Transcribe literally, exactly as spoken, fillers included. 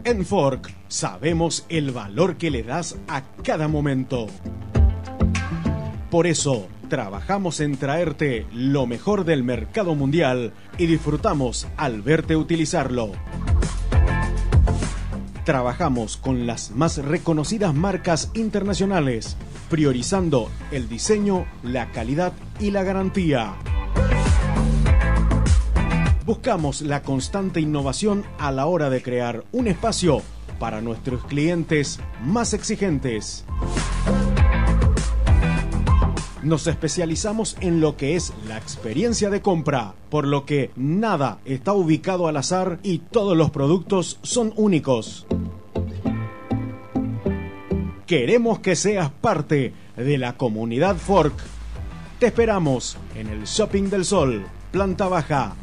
En Fork sabemos el valor que le das a cada momento. Por eso, trabajamos en traerte lo mejor del mercado mundial y disfrutamos al verte utilizarlo. Trabajamos con las más reconocidas marcas internacionales, priorizando el diseño, la calidad y la garantía. Buscamos la constante innovación a la hora de crear un espacio para nuestros clientes más exigentes. Nos especializamos en lo que es la experiencia de compra, por lo que nada está ubicado al azar y todos los productos son únicos. Queremos que seas parte de la comunidad Fork. Te esperamos en el Shopping del Sol, planta baja,